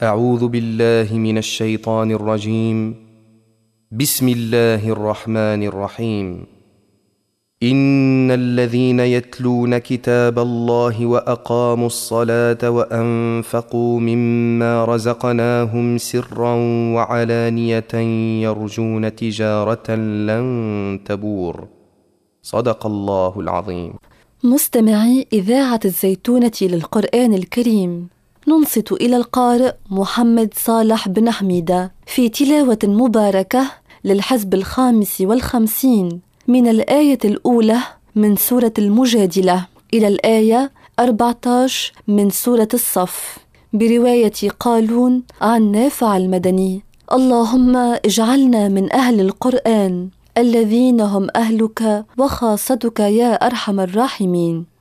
أعوذ بالله من الشيطان الرجيم. بسم الله الرحمن الرحيم. إن الذين يتلون كتاب الله وأقاموا الصلاة وأنفقوا مما رزقناهم سرا وعلانية يرجون تجارة لن تبور. صدق الله العظيم. مستمعي إذاعة الزيتونة للقرآن الكريم، ننصت إلى القارئ محمد صالح بن حميدة في تلاوة مباركة للحزب 55 من الآية الأولى من سورة المجادلة إلى الآية 14 من سورة الصف، برواية قالون عن نافع المدني. اللهم اجعلنا من أهل القرآن الذين هم أهلك وخاصتك يا أرحم الراحمين.